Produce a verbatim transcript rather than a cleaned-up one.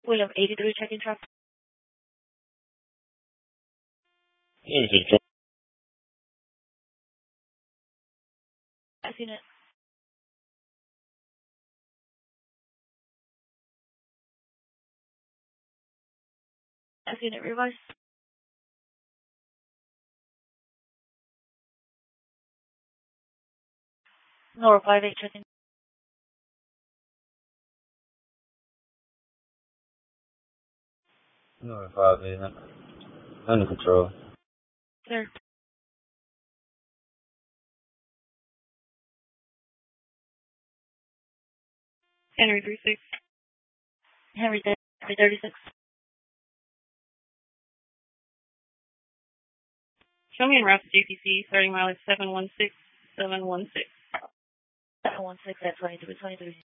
William eighty-three checking traffic. Easy. I've seen it. I've seen it. Revise. Nora five eight checking. Number five eight. Under control. Clear. Henry three six. Henry thirty-six. Show me en route to J P C, starting mileage seven one six, seven one six. seven one six at twenty-three, twenty-three.